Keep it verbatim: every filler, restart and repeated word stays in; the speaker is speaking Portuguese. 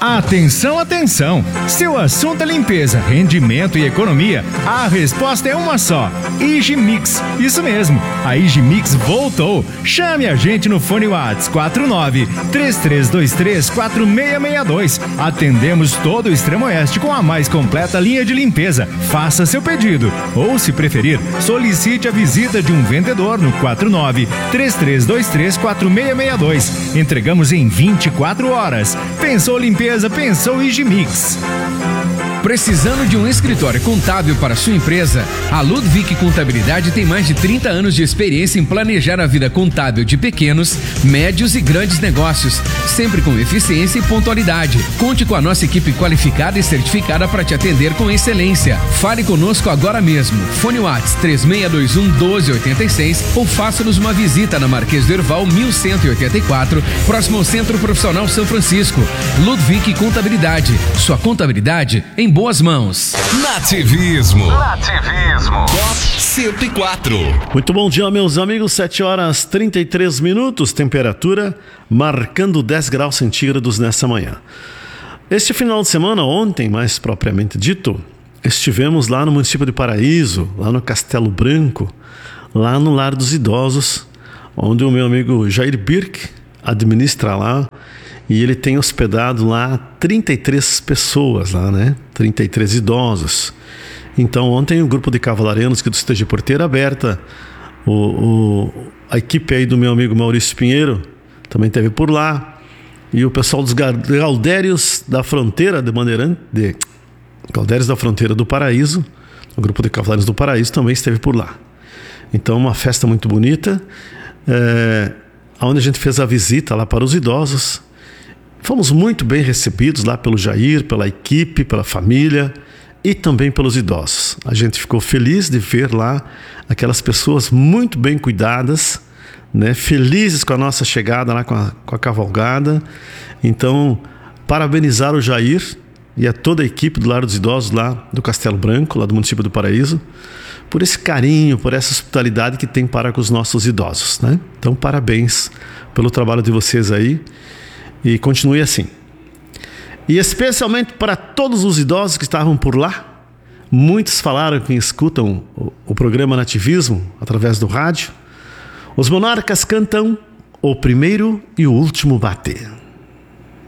Atenção, atenção! Seu assunto é limpeza, rendimento e economia? A resposta é uma só: Higimix. Isso mesmo, a Higimix voltou. Chame a gente no fone WhatsApp quatro nove três três dois três quatro seis seis dois. Atendemos todo o Extremo Oeste com a mais completa linha de limpeza. Faça seu pedido ou, se preferir, solicite a visita de um vendedor no quatro nove três três dois três quatro seis seis dois. Entregamos em vinte e quatro horas. Pensou limpeza? Pensou Higimix. Precisando de um escritório contábil para sua empresa? A Ludwig Contabilidade tem mais de trinta anos de experiência em planejar a vida contábil de pequenos, médios e grandes negócios, sempre com eficiência e pontualidade. Conte com a nossa equipe qualificada e certificada para te atender com excelência. Fale conosco agora mesmo. Fone WhatsApp três seis dois um um doze oitenta e seis ou faça-nos uma visita na Marquês do Herval mil cento e oitenta e quatro, próximo ao Centro Profissional São Francisco. Ludwig Contabilidade. Sua contabilidade em boas mãos. Nativismo. Nativismo. Top cento e quatro. Muito bom dia, meus amigos. sete horas e trinta e três minutos. Temperatura marcando dez graus centígrados nessa manhã. Este final de semana, ontem, mais propriamente dito, estivemos lá no município de Paraíso, lá no Castelo Branco, lá no Lar dos Idosos, onde o meu amigo Jair Birk administra lá. E ele tem hospedado lá trinta e três pessoas lá, né? trinta e três idosos. Então ontem o grupo de cavalarianos que do Esteja Porteira Aberta, o, o, a equipe aí do meu amigo Maurício Pinheiro também esteve por lá. E o pessoal dos Galdérios da Fronteira de Bandeirante, de Galdérios da Fronteira do Paraíso, o grupo de cavalarianos do Paraíso também esteve por lá. Então uma festa muito bonita, é, onde a gente fez a visita lá para os idosos. Fomos muito bem recebidos lá pelo Jair, pela equipe, pela família e também pelos idosos. A gente ficou feliz de ver lá aquelas pessoas muito bem cuidadas, né? Felizes com a nossa chegada lá com a, com a cavalgada. Então, parabenizar o Jair e a toda a equipe do Lar dos Idosos lá do Castelo Branco, lá do município do Paraíso, por esse carinho, por essa hospitalidade que tem para com os nossos idosos, né? Então, parabéns pelo trabalho de vocês aí. E continue assim. E especialmente para todos os idosos que estavam por lá, muitos falaram que escutam o, o programa Nativismo através do rádio. Os Monarcas cantam O Primeiro e o Último Bater.